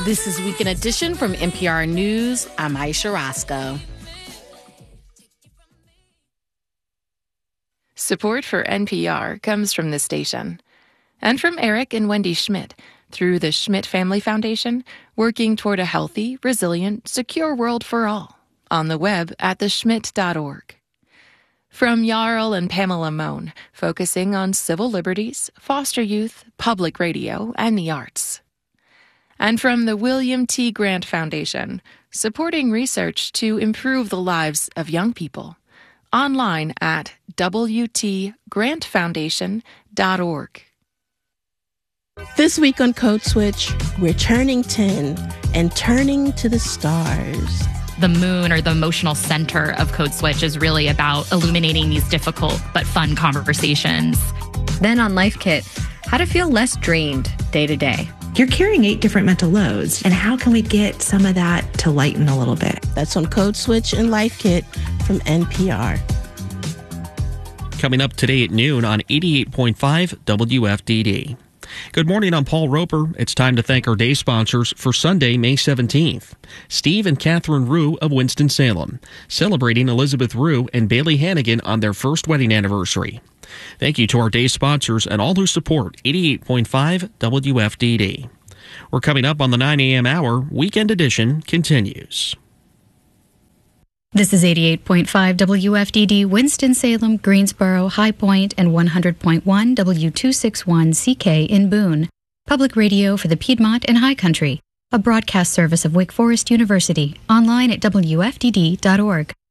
This is Weekend Edition from NPR News. I'm Aisha Roscoe. Support for NPR comes from this station and from Eric and Wendy Schmidt through the Schmidt Family Foundation, working toward a healthy, resilient, secure world for all on the web at theschmidt.org. From Jarl and Pamela Mohn, focusing on civil liberties, foster youth, public radio, and the arts. And from the William T. Grant Foundation, supporting research to improve the lives of young people. Online at wtgrantfoundation.org. This week on Code Switch, we're turning 10 and turning to the stars. The moon, or the emotional center of Code Switch, is really about illuminating these difficult but fun conversations. Then on Life Kit, how to feel less drained day to day. You're carrying 8 different mental loads, and how can we get some of that to lighten a little bit? That's on Code Switch and Life Kit from NPR. Coming up today at noon on 88.5 WFDD. Good morning, I'm Paul Roper. It's time to thank our day sponsors for Sunday, May 17th. Steve and Catherine Rue of Winston-Salem, celebrating Elizabeth Rue and Bailey Hannigan on their first wedding anniversary. Thank you to our day sponsors and all who support 88.5 WFDD. We're coming up on the 9 a.m. hour. Weekend Edition continues. This is 88.5 WFDD, Winston-Salem, Greensboro, High Point, and 100.1 W261CK in Boone. Public radio for the Piedmont and High Country. A broadcast service of Wake Forest University. Online at WFDD.org.